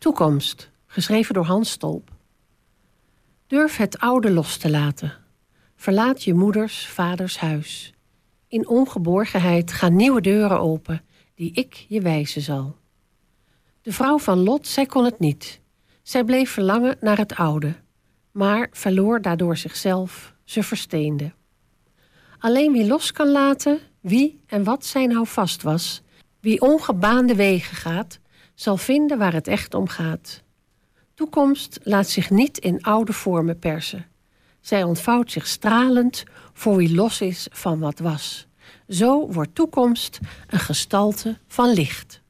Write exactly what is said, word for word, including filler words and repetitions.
Toekomst, geschreven door Hans Stolp. Durf het oude los te laten. Verlaat je moeders, vaders huis. In ongeborgenheid gaan nieuwe deuren open, die ik je wijzen zal. De vrouw van Lot, zij kon het niet. Zij bleef verlangen naar het oude, maar verloor daardoor zichzelf, ze versteende. Alleen wie los kan laten, wie en wat zijn houvast was, wie ongebaande wegen gaat, zal vinden waar het echt om gaat. Toekomst laat zich niet in oude vormen persen. Zij ontvouwt zich stralend voor wie los is van wat was. Zo wordt toekomst een gestalte van licht.